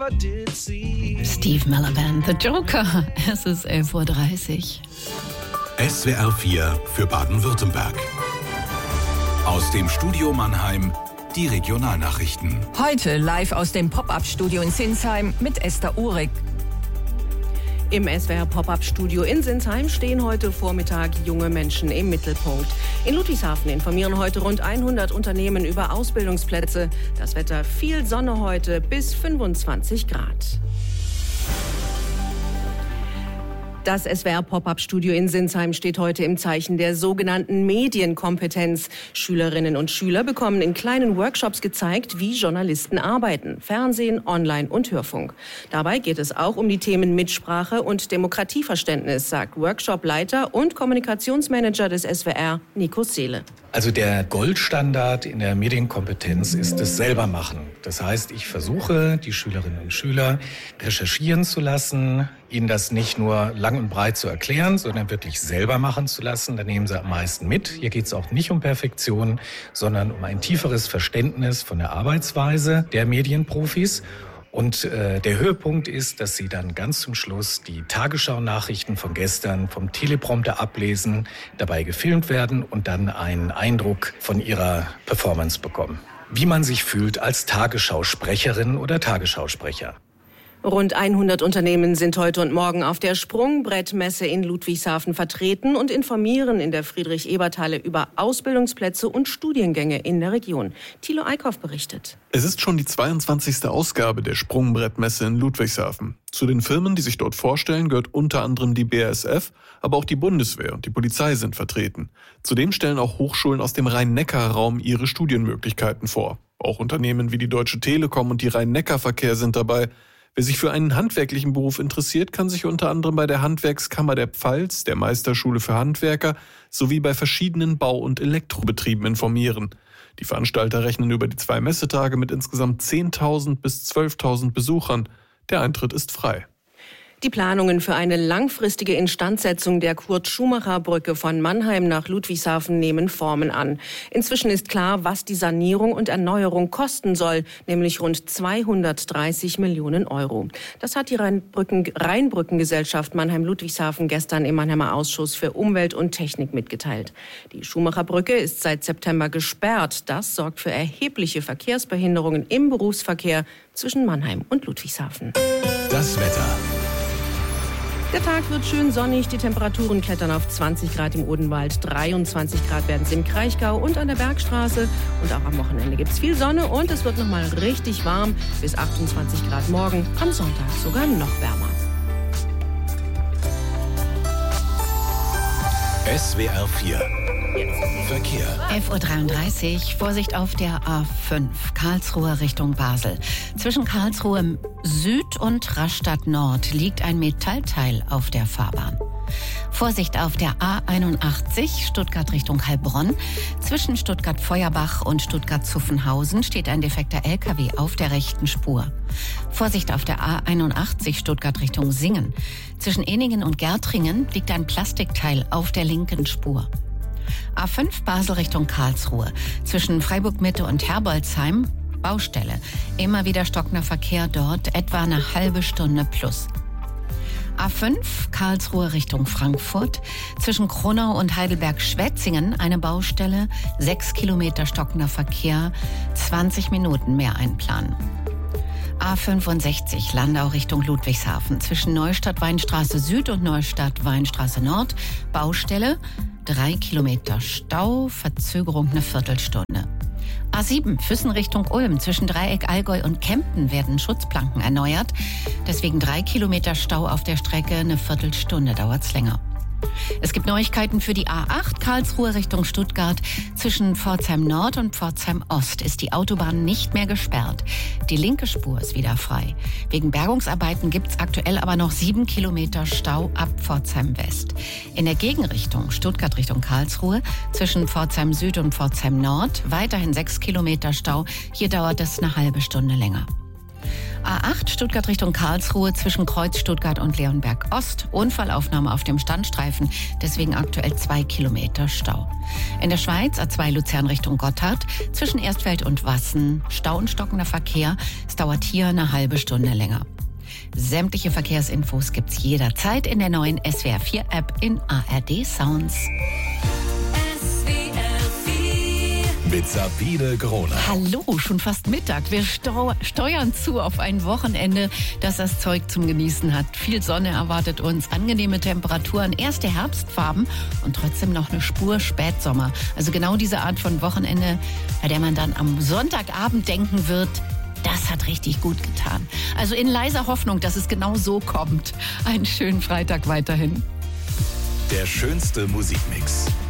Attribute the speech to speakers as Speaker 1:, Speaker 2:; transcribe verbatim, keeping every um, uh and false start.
Speaker 1: Steve Miller Band, The Joker. Es ist elf Uhr dreißig.
Speaker 2: S W R vier für Baden-Württemberg. Aus dem Studio Mannheim die Regionalnachrichten.
Speaker 3: Heute live aus dem Pop-Up-Studio in Sinsheim mit Esther Uhrig.
Speaker 4: Im S W R Pop-Up-Studio in Sinsheim stehen heute Vormittag junge Menschen im Mittelpunkt. In Ludwigshafen informieren heute rund hundert Unternehmen über Ausbildungsplätze. Das Wetter viel Sonne heute bis fünfundzwanzig Grad. Das S W R Pop-Up-Studio in Sinsheim steht heute im Zeichen der sogenannten Medienkompetenz. Schülerinnen und Schüler bekommen in kleinen Workshops gezeigt, wie Journalisten arbeiten. Fernsehen, Online- und Hörfunk. Dabei geht es auch um die Themen Mitsprache und Demokratieverständnis, sagt Workshopleiter und Kommunikationsmanager des S W R, Nico Seele.
Speaker 5: Also der Goldstandard in der Medienkompetenz ist das Selbermachen. Das heißt, ich versuche, die Schülerinnen und Schüler recherchieren zu lassen, ihnen das nicht nur lang und breit zu erklären, sondern wirklich selber machen zu lassen. Da nehmen sie am meisten mit. Hier geht es auch nicht um Perfektion, sondern um ein tieferes Verständnis von der Arbeitsweise der Medienprofis. Und äh, der Höhepunkt ist, dass sie dann ganz zum Schluss die Tagesschau-Nachrichten von gestern vom Teleprompter ablesen, dabei gefilmt werden und dann einen Eindruck von ihrer Performance bekommen. Wie man sich fühlt als Tagesschausprecherin oder Tagesschausprecher.
Speaker 4: Rund hundert Unternehmen sind heute und morgen auf der Sprungbrettmesse in Ludwigshafen vertreten und informieren in der Friedrich-Ebert-Halle über Ausbildungsplätze und Studiengänge in der Region. Thilo Eickhoff berichtet.
Speaker 6: Es ist schon die zweiundzwanzigste Ausgabe der Sprungbrettmesse in Ludwigshafen. Zu den Firmen, die sich dort vorstellen, gehört unter anderem die B A S F, aber auch die Bundeswehr und die Polizei sind vertreten. Zudem stellen auch Hochschulen aus dem Rhein-Neckar-Raum ihre Studienmöglichkeiten vor. Auch Unternehmen wie die Deutsche Telekom und die Rhein-Neckar-Verkehr sind dabei. Wer sich für einen handwerklichen Beruf interessiert, kann sich unter anderem bei der Handwerkskammer der Pfalz, der Meisterschule für Handwerker sowie bei verschiedenen Bau- und Elektrobetrieben informieren. Die Veranstalter rechnen über die zwei Messetage mit insgesamt zehntausend bis zwölftausend Besuchern. Der Eintritt ist frei.
Speaker 4: Die Planungen für eine langfristige Instandsetzung der Kurt-Schumacher-Brücke von Mannheim nach Ludwigshafen nehmen Formen an. Inzwischen ist klar, was die Sanierung und Erneuerung kosten soll, nämlich rund zweihundertdreißig Millionen Euro. Das hat die Rheinbrücken, Rheinbrückengesellschaft Mannheim-Ludwigshafen gestern im Mannheimer Ausschuss für Umwelt und Technik mitgeteilt. Die Schumacher-Brücke ist seit September gesperrt. Das sorgt für erhebliche Verkehrsbehinderungen im Berufsverkehr zwischen Mannheim und Ludwigshafen.
Speaker 2: Das Wetter.
Speaker 4: Der Tag wird schön sonnig, die Temperaturen klettern auf zwanzig Grad im Odenwald, dreiundzwanzig Grad werden es im Kraichgau und an der Bergstraße. Und auch am Wochenende gibt es viel Sonne und es wird nochmal richtig warm, bis achtundzwanzig Grad morgen, am Sonntag sogar noch wärmer.
Speaker 2: S W R vier. Verkehr.
Speaker 1: elf Uhr dreiunddreißig, Vorsicht auf der A fünf, Karlsruhe Richtung Basel. Zwischen Karlsruhe Süd und Rastatt Nord liegt ein Metallteil auf der Fahrbahn. Vorsicht auf der A einundachtzig, Stuttgart Richtung Heilbronn. Zwischen Stuttgart-Feuerbach und Stuttgart-Zuffenhausen steht ein defekter L K W auf der rechten Spur. Vorsicht auf der A einundachtzig, Stuttgart Richtung Singen. Zwischen Eningen und Gärtringen liegt ein Plastikteil auf der linken Spur. A fünf Basel Richtung Karlsruhe. Zwischen Freiburg-Mitte und Herbolzheim Baustelle. Immer wieder stockender Verkehr dort, etwa eine halbe Stunde plus. A fünf Karlsruhe Richtung Frankfurt. Zwischen Kronau und Heidelberg-Schwetzingen eine Baustelle. Sechs Kilometer stockender Verkehr, zwanzig Minuten mehr einplanen. A fünfundsechzig Landau Richtung Ludwigshafen. Zwischen Neustadt-Weinstraße Süd und Neustadt-Weinstraße Nord Baustelle. Drei Kilometer Stau, Verzögerung eine Viertelstunde. A sieben Füssen Richtung Ulm. Zwischen Dreieck Allgäu und Kempten werden Schutzplanken erneuert. Deswegen drei Kilometer Stau auf der Strecke, eine Viertelstunde dauert's länger. Es gibt Neuigkeiten für die A acht Karlsruhe Richtung Stuttgart. Zwischen Pforzheim Nord und Pforzheim Ost ist die Autobahn nicht mehr gesperrt. Die linke Spur ist wieder frei. Wegen Bergungsarbeiten gibt es aktuell aber noch sieben Kilometer Stau ab Pforzheim West. In der Gegenrichtung Stuttgart Richtung Karlsruhe zwischen Pforzheim Süd und Pforzheim Nord weiterhin sechs Kilometer Stau. Hier dauert es eine halbe Stunde länger. A acht Stuttgart Richtung Karlsruhe zwischen Kreuz Stuttgart und Leonberg Ost. Unfallaufnahme auf dem Standstreifen, deswegen aktuell zwei Kilometer Stau. In der Schweiz A zwei Luzern Richtung Gotthard zwischen Erstfeld und Wassen. Stau und stockender Verkehr. Es dauert hier eine halbe Stunde länger. Sämtliche Verkehrsinfos gibt's jederzeit in der neuen S W R vier App in A R D Sounds.
Speaker 2: Mit Sabine Groner.
Speaker 1: Hallo, schon fast Mittag. Wir steu- steuern zu auf ein Wochenende, das das Zeug zum Genießen hat. Viel Sonne erwartet uns, angenehme Temperaturen, erste Herbstfarben und trotzdem noch eine Spur Spätsommer. Also genau diese Art von Wochenende, bei der man dann am Sonntagabend denken wird, das hat richtig gut getan. Also in leiser Hoffnung, dass es genau so kommt. Einen schönen Freitag weiterhin.
Speaker 2: Der schönste Musikmix.